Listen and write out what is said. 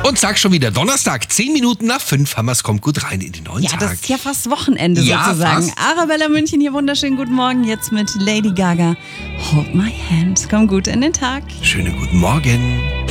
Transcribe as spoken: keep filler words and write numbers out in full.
Und sag schon wieder Donnerstag, zehn Minuten nach fünf haben wir es, kommt gut rein in den neuen Ja, Tag. das ist ja fast Wochenende Ja, sozusagen. fast. Arabella München hier, wunderschönen guten Morgen. Jetzt mit Lady Gaga. Hold my hand. Komm gut in den Tag. Schönen guten Morgen.